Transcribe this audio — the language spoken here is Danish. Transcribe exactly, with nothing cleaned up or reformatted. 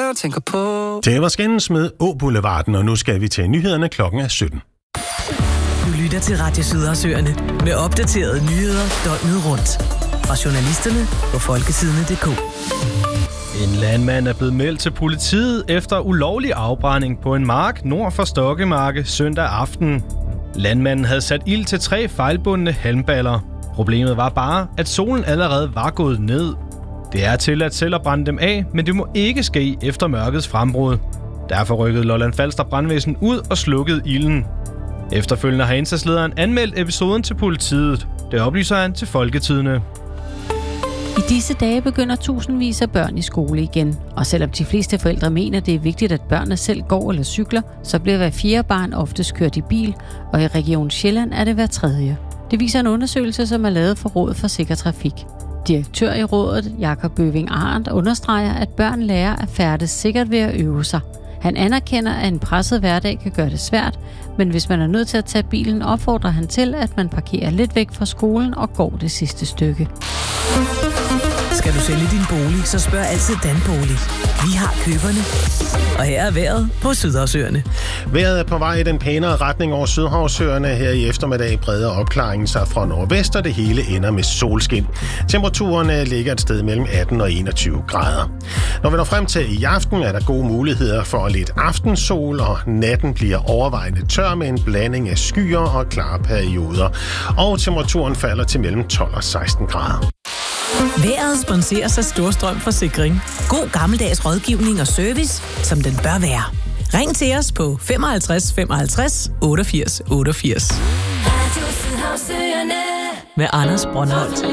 jeg tænker på. Det var Skændens med Å-Boulevarden, og nu skal vi til nyhederne. Klokken er sytten. Du lytter til Radio Sydersøerne med opdaterede nyheder døgnet rundt. Fra journalisterne på folketidene punktum d k. En landmand er blevet meldt til politiet efter ulovlig afbrænding på en mark nord for Stokkemarke søndag aften. Landmanden havde sat ild til tre fejlbundne halmballer. Problemet var bare, at solen allerede var gået ned. Det er tilladt selv at brænde dem af, men det må ikke ske efter mørkets frembrud. Derfor rykkede Lolland Falster brandvæsen ud og slukkede ilden. Efterfølgende har indsatslederen anmeldt episoden til politiet. Det oplyser han til Folketidene. I disse dage begynder tusindvis af børn i skole igen. Og selvom de fleste forældre mener, det er vigtigt, at børnene selv går eller cykler, så bliver hver fjerde barn oftest kørt i bil, og i Region Sjælland er det hver tredje. Det viser en undersøgelse, som er lavet for Rådet for Sikker Trafik. Direktør i rådet, Jakob Bøving Arendt, understreger, at børn lærer at færdes sikkert ved at øve sig. Han anerkender, at en presset hverdag kan gøre det svært, men hvis man er nødt til at tage bilen, opfordrer han til, at man parkerer lidt væk fra skolen og går det sidste stykke. Skal du sælge din bolig, så spørg altid Danbolig. Vi har køberne. Og her er vejret på Sydersøerne. Vejret er på vej i den pænere retning over Sydhavsøerne. Her i eftermiddag breder opklaringen sig fra nordvest, og det hele ender med solskin. Temperaturen ligger et sted mellem atten og enogtyve grader. Når vi når frem til i aften, er der gode muligheder for lidt aftensol, og natten bliver overvejende tør med en blanding af skyer og klare perioder. Og temperaturen falder til mellem tolv og seksten grader. Vejret sponseres af Storstrøm Forsikring. God gammeldags rådgivning og service, som den bør være. Ring til os på femoghalvtreds femoghalvtreds otteogfirs otteogfirs. Med Anders Brøndholt.